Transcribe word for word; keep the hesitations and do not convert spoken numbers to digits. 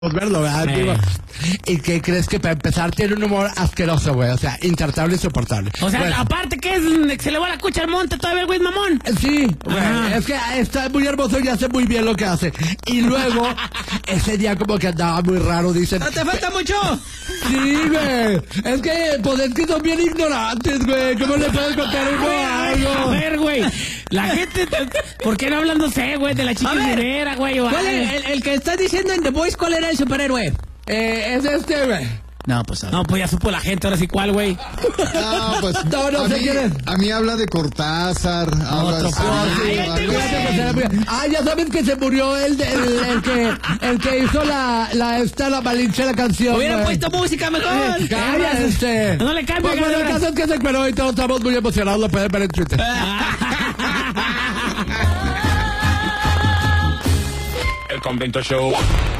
verlo, ¿verdad? Eh. Digo, ¿y qué crees? Que para empezar tiene un humor asqueroso, güey, o sea, intratable y insoportable. O sea, Bueno, aparte que es que se le va la cucha al monte todavía el güey mamón. sí, güey, Ajá. es que está muy hermoso y hace muy bien lo que hace. Y luego, ese día como que andaba muy raro, dicen. ¿No te falta mucho? Sí, güey, es que, pues es que son bien ignorantes, güey, ¿cómo le puedes contar uno A algo? ver, güey, la gente, ¿por qué no hablan, no sé, güey, de la chica Rivera, güey? o- ¿Cuál es el, el que estás diciendo en The Voice? ¿Cuál era el superhéroe? Eh, es este, güey. No, pues No, pues ya supo la gente, ahora sí, ¿cuál, güey? No, pues No, no a, sé mí, quién es. a mí habla de Cortázar, habla Otro así, por- de Ay, algo este así. güey. Ah, ya saben que se murió el, el, el que el que hizo la la esta la Malinche la canción. Hubieran güey. puesto música mejor. Cállate. No le cambie, Pues bueno, el cabrón. caso es que se encueró y todos estamos muy emocionados, lo pueden ver en Twitter. El Convento Show.